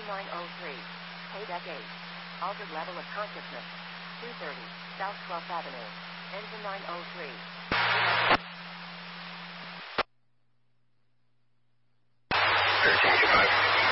903. Paydeck 8. Altered level of consciousness. 230. South 12th Avenue. Engine 903. Paydeck 8.